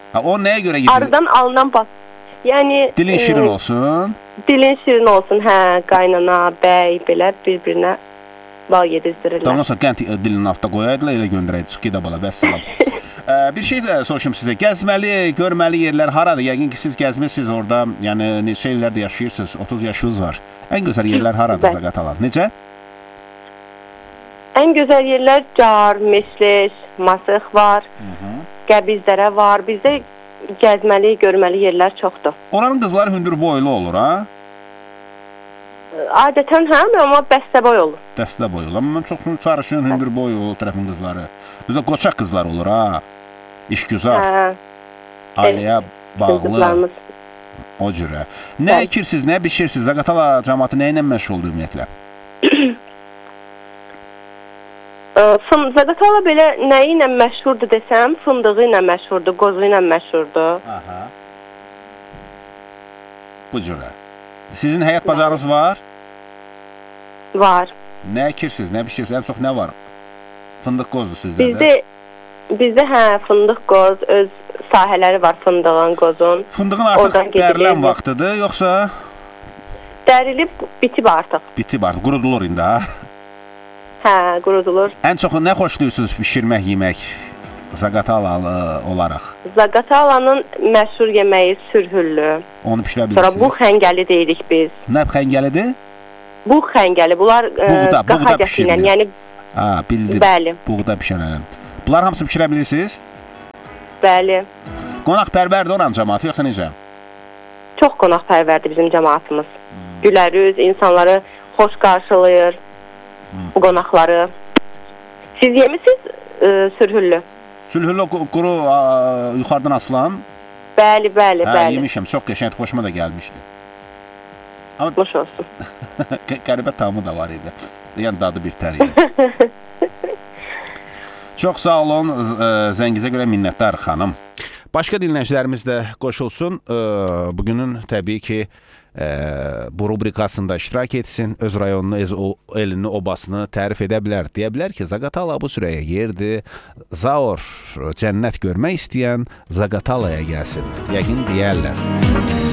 Ha, o nəyə görə gedir? Arıdan alınan bal. Yəni Dilin şirin olsun. Dilin şirin olsun, hə, qaynana, bəy belə bir-birinə bal yedizdirirlər. Ondan sonra qənd dilinin altına qoyaydılar, elə göndərəydi. Çıx gedə bala, vəssalam. Bir şey də soruşum sizə. Gəzməli, görməli yerlər haradır? Yəqin ki, siz gəzmisiniz orada, yəni neçə illərdə yaşayırsınız, 30 yaşınız var. Ən gözəl yerlər haradır Zaqatala? Necə? Ən gözəl yerlər Car, Meşleş, Masıq var, Qəbizdərə var. Bizdə gəzməli, görməli yerlər çoxdur. Oranın qızları hündür boylu olur, ha? Adətən həm, amma bəstəboy olur. Dəstə boy olur. Amma çox sarışın, hündür boy olur tərəfin qızları. Bizdə qoçaq qızlar olur, ha? İşgüzar. Hə. Ailəyə bağlı. Qızlarımız. O cürə. Nə ekirsiniz, nə bişirirsiniz? Zaqatala cəmaatı nə ilə məşğuldur ümumiyyətlə? Zaqatala belə nəyi ilə məşhurdur desəm, fındığı ilə məşhurdur, qozu ilə məşhurdur. Aha. Bu cürə. Sizin həyat bacarınız var? Var. Nə ekirsiniz, nə bişirirsiniz? Ən çox nə var? Fındıq qozdur sizdə də? Bizdə hə, fındıq qoz, öz sahələri var fındığın, qozun. Fındığın artıq dərilən vaxtıdır, yoxsa? Dərilib, bitib artıq. Bitib artıq, qurudulur indi, ha? Hə, qurudulur. Ən çox nə xoşlayırsınız bişirmək, yemək Zaqatalalı olaraq? Zaqatalanın məşhur yeməyi sürhüllü. Onu bişirə bilirsiniz? Sonra buğ xəngəli deyirik biz. Nə xəngəlidir? Buğ xəngəli, bunlar qaxa gətirən, yəni... Ha, bildim. Bəli. Buğda bişirən. Bunlar hamısı bişirə bilirsiniz? Bəli. Qonaqpərvərdir oranın cəmaatı, yoxsa necə? Çox qonaqpərvərdir bizim cəmaatımız. Gülərüz, insanları xoş qarşılayır, bu qonaqları. Siz yemisiniz sürhüllü? Sürhüllü quru yuxarıdan asılan? Bəli, bəli, bəli. Hə, yemişəm, çox qəşəng, xoşuma da gəlmişdi. Xoş olsun. Qəribə tamı da var idi. Yəni dadı bir tər idi. Çox sağ olun, zəngizə görə minnətdar xanım. Başqa dinləyicilərimiz də qoşulsun. Bugünün təbii ki, bu rubrikasında iştirak etsin, öz rayonunu, öz elini, obasını tərif edə bilər. Deyə bilər ki, Zaqatala bu sürəyə yerdir. Zaur cənnət görmək istəyən Zaqatalaya gəlsin. Yəqin deyərlər.